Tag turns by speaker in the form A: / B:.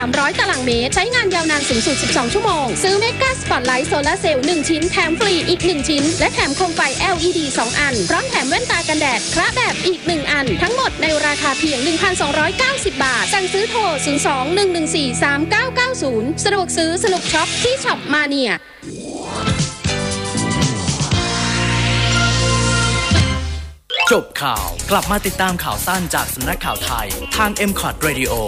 A: 300 ตารางเมตรใช้งานยาวนานสูงสุด 12 ชั่วโมงซื้อเมกาสปอตไลท์โซลาร์เซลล์1ชิ้นแถมฟรีอีก1ชิ้นและแถมโคมไฟ LED 2 อันพร้อมแถมแว่นตากันแดดคระแบบอีก1อันทั้งหมดในราคาเพียง 1,290 บาทสั่งซื้อโทร 02-114-3990 สะดวกซื้อสนุกช็อปที่ช็อปมาเนีย
B: จบข่าวกลับมาติดตามข่าวสั้นจากสำนักข่าวไทยทาง MCOT Radio